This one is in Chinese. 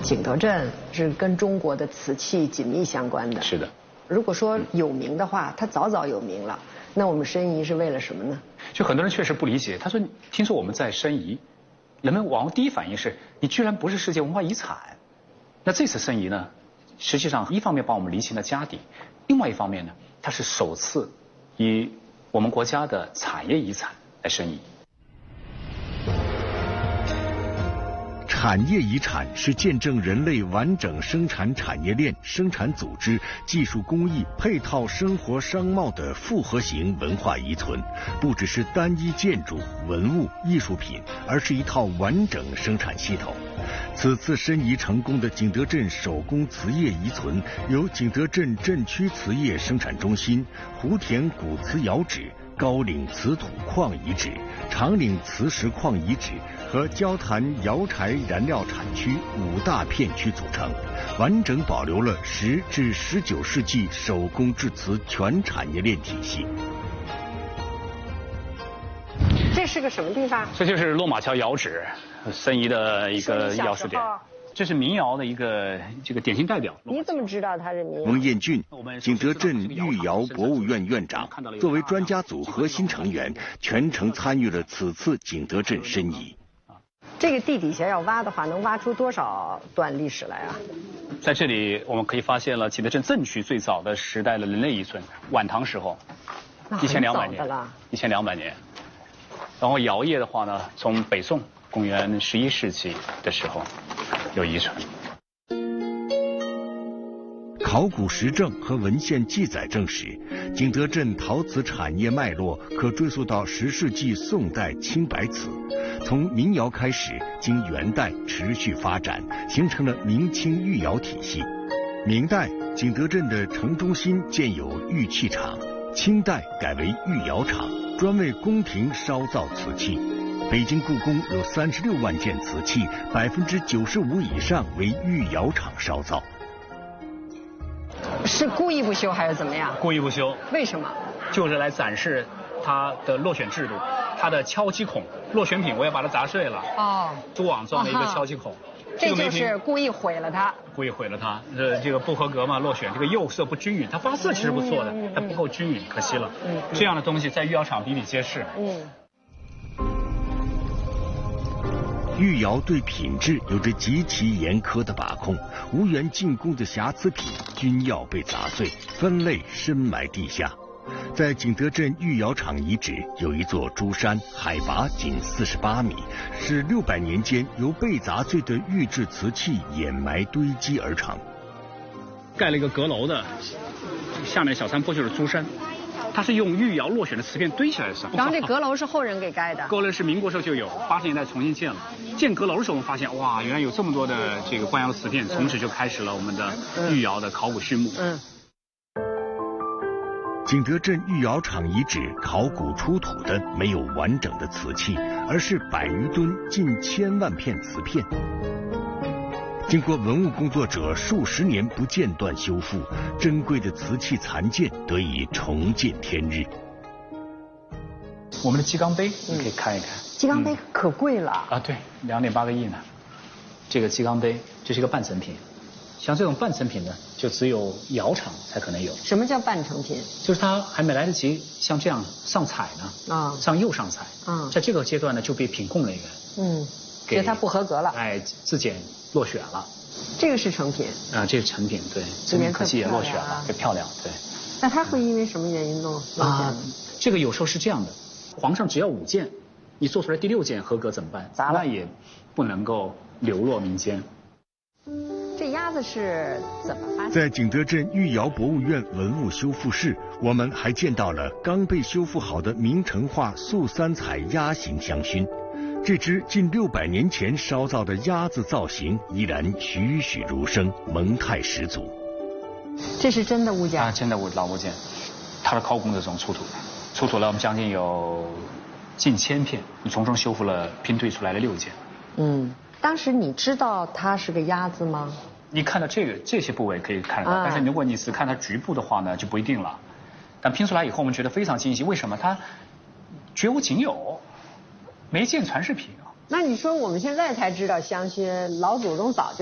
景德镇是跟中国的瓷器紧密相关的。 是的。 如果说有名的话，它早早有名了。那我们申遗是为了什么呢？ 就很多人确实不理解，他说：“听说我们在申遗，人们往往第一反应是你居然不是世界文化遗产。”那这次申遗呢，实际上一方面帮我们厘清了家底，另外一方面呢，它是首次以我们国家的产业遗产来申遗。 产业遗产是见证人类完整生产产业链、生产组织、技术工艺、配套生活商贸的复合型文化遗存，不只是单一建筑、文物、艺术品，而是一套完整生产系统。此次申遗成功的景德镇手工瓷业遗存，由景德镇镇区瓷业生产中心、湖田古瓷窑址、高岭瓷土矿遗址、长岭瓷石矿遗址和焦坛窑柴燃料产区5大片区组成，完整保留了10至19世纪手工制瓷全产业链体系。 这是个什么地方？ 这就是落马桥窑址，申遗的一个窑址点。这是民窑的一个典型代表。 你怎么知道他是民窑？ 翁彦俊，景德镇御窑博物院院长，作为专家组核心成员，全程参与了此次景德镇申遗。 这个地底下要挖的话，能挖出多少段历史来啊？ 在这里，我们可以发现了景德镇镇区最早的时代的人类遗存，晚唐时候，1200年，1200年。然后窑业的话呢，从北宋公元11世纪的时候有遗存。 考古实证和文献记载证实，景德镇陶瓷产业脉络可追溯到10世纪宋代青白瓷，从民窑开始，经元代持续发展，形成了明清御窑体系。明代，景德镇的城中心建有玉器厂，清代改为御窑厂，专为宫廷烧造瓷器。北京故宫有36万件瓷器，95%以上为御窑厂烧造。 是故意不修还是怎么样？ 故意不修。 为什么？ 就是来展示它的落选制度，它的敲击孔，落选品我也把它砸碎了。哦。蛛网状的一个敲击孔。 这就是故意毁了它。 故意毁了它，这个不合格嘛，落选，这个釉色不均匀，它发色其实不错的，但不够均匀，可惜了。这样的东西在御窑厂比比皆是。 御窑对品质有着极其严苛的把控，无缘进贡的瑕疵品均要被砸碎，分类深埋地下。在景德镇御窑厂遗址有一座珠山，海拔仅48米，是600年间由被砸碎的玉制瓷器掩埋堆积而成。 盖了一个阁楼的，下面小山坡就是珠山。它是用御窑落选的瓷片堆起来的。 然后这阁楼是后人给盖的。 阁楼是民国时候就有，80年代重新建了。建阁楼的时候，我们发现哇，原来有这么多的这个官窑瓷片，从此就开始了我们的御窑的考古序幕。 景德镇御窑厂遗址考古出土的没有完整的瓷器，而是100余吨、近1000万片瓷片。经过文物工作者数十年不间断修复，珍贵的瓷器残件得以重见天日。 我们的鸡缸杯，你可以看一看。 鸡缸杯可贵了啊！对，2.8个亿呢。这个鸡缸杯，这是一个半成品。像这种半成品呢，就只有窑厂才可能有。 什么叫半成品？ 就是它还没来得及像这样上彩呢，上釉上彩。在这个阶段呢，就被品控人员觉得它不合格了， 自检落选了。 这个是成品啊，这是成品，对，成品可惜也落选了，很漂亮，对。 那它会因为什么原因落选呢？ 这个有时候是这样的，皇上只要5件，你做出来第6件合格怎么办？那也不能够流落民间。 这鸭子是怎么发现？ 在景德镇御窑博物院文物修复室，我们还见到了刚被修复好的明成化素3彩鸭形香薰。这只近600年前烧造的鸭子造型依然栩栩如生，萌态十足。 这是真的物件啊， 真的老物件，它的考古工作中出土了我们将近有近1000片，从中修复了拼对出来了6件。 当时你知道它是个鸭子吗？ 你看到这些部位可以看得到，但是如果你只看它局部的话呢，就不一定了。但拼出来以后，我们觉得非常惊喜，为什么？它绝无仅有，没见传世品啊。 那你说我们现在才知道香薰，老祖宗早就